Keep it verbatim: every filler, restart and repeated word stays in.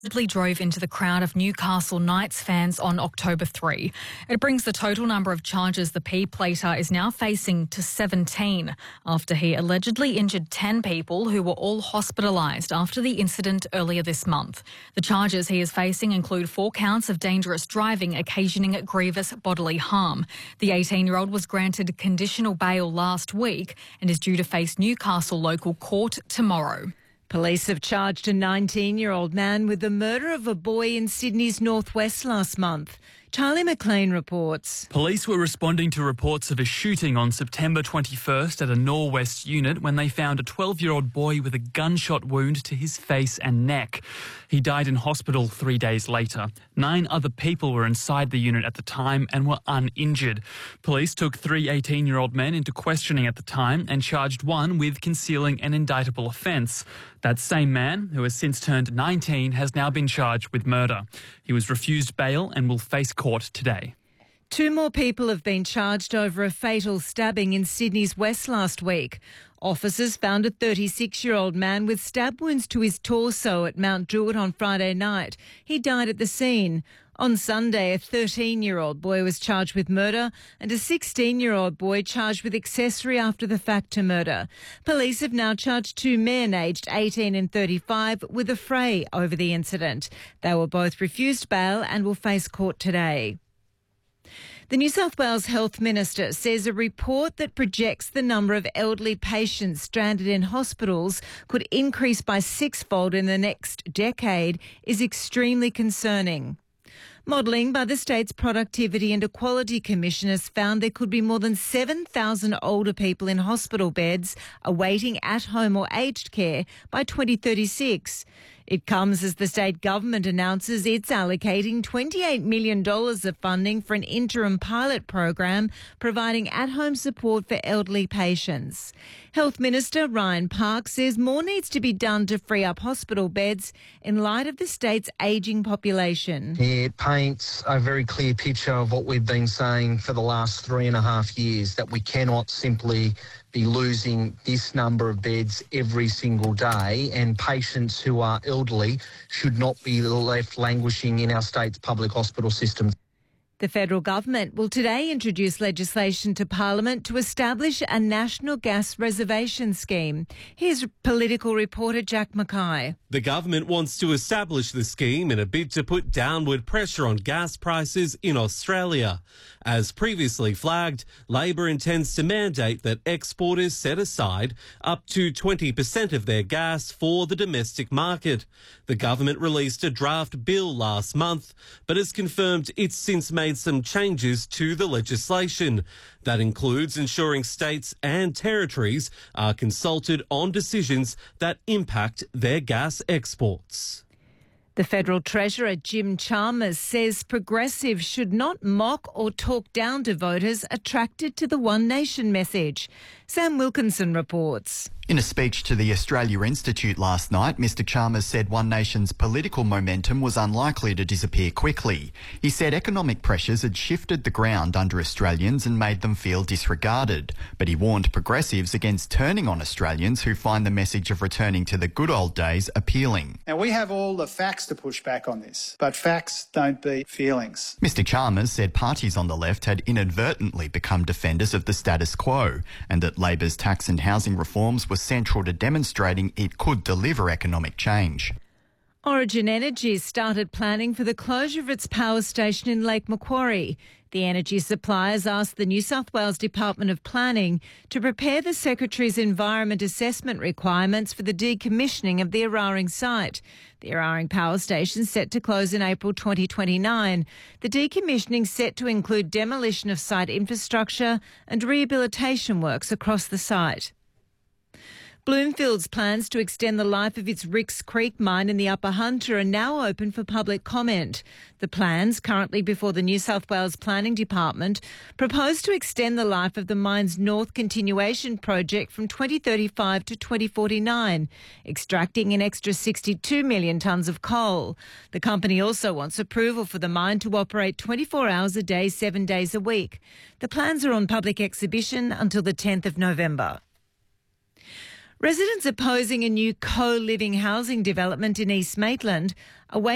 Allegedly drove into the crowd of Newcastle Knights fans on October third. It brings the total number of charges the P-plater is now facing to seventeen after he allegedly injured ten people who were all hospitalised after the incident earlier this month. The charges he is facing include four counts of dangerous driving occasioning grievous bodily harm. The eighteen-year-old was granted conditional bail last week and is due to face Newcastle local court tomorrow. Police have charged a nineteen-year-old man with the murder of a boy in Sydney's northwest last month. Charlie McLean reports. Police were responding to reports of a shooting on September twenty-first at a Norwest unit when they found a twelve-year-old boy with a gunshot wound to his face and neck. He died in hospital three days later. Nine other people were inside the unit at the time and were uninjured. Police took three eighteen-year-old men into questioning at the time and charged one with concealing an indictable offence. That same man, who has since turned nineteen, has now been charged with murder. He was refused bail and will face court today. Two more people have been charged over a fatal stabbing in Sydney's west last week. Officers found a thirty-six-year-old man with stab wounds to his torso at Mount Druitt on Friday night. He died at the scene. On Sunday, a thirteen-year-old boy was charged with murder and a sixteen-year-old boy charged with accessory after the fact to murder. Police have now charged two men aged eighteen and thirty-five with a fray over the incident. They were both refused bail and will face court today. The New South Wales Health Minister says a report that projects the number of elderly patients stranded in hospitals could increase by sixfold in the next decade is extremely concerning. Modelling by the state's Productivity and Equality Commission has found there could be more than seven thousand older people in hospital beds awaiting at-home or aged care by twenty thirty-six. It comes as the state government announces it's allocating twenty-eight million dollars of funding for an interim pilot program providing at-home support for elderly patients. Health Minister Ryan Park says more needs to be done to free up hospital beds in light of the state's ageing population. It paints a very clear picture of what we've been saying for the last three and a half years, that we cannot simply be losing this number of beds every single day, and patients who are elderly should not be left languishing in our state's public hospital systems. The federal government will today introduce legislation to Parliament to establish a national gas reservation scheme. Here's political reporter Jack Mackay. The government wants to establish the scheme in a bid to put downward pressure on gas prices in Australia. As previously flagged, Labor intends to mandate that exporters set aside up to twenty percent of their gas for the domestic market. The government released a draft bill last month, but has confirmed it's since made some changes to the legislation. That includes ensuring states and territories are consulted on decisions that impact their gas exports. The Federal Treasurer Jim Chalmers says progressives should not mock or talk down to voters attracted to the One Nation message. Sam Wilkinson reports. In a speech to the Australia Institute last night, Mr Chalmers said One Nation's political momentum was unlikely to disappear quickly. He said economic pressures had shifted the ground under Australians and made them feel disregarded. But he warned progressives against turning on Australians who find the message of returning to the good old days appealing. Now, we have all the facts to push back on this, but facts don't beat feelings. Mr Chalmers said parties on the left had inadvertently become defenders of the status quo and that Labor's tax and housing reforms were central to demonstrating it could deliver economic change. Origin Energy started planning for the closure of its power station in Lake Macquarie. The energy suppliers asked the New South Wales Department of Planning to prepare the Secretary's environment assessment requirements for the decommissioning of the Eraring site. The Eraring power station is set to close in April twenty twenty-nine. The decommissioning is set to include demolition of site infrastructure and rehabilitation works across the site. Bloomfield's plans to extend the life of its Ricks Creek mine in the Upper Hunter are now open for public comment. The plans, currently before the New South Wales Planning Department, propose to extend the life of the mine's North Continuation project from twenty thirty-five to twenty forty-nine, extracting an extra sixty-two million tonnes of coal. The company also wants approval for the mine to operate twenty-four hours a day, seven days a week. The plans are on public exhibition until the tenth of November. Residents opposing a new co-living housing development in East Maitland are waiting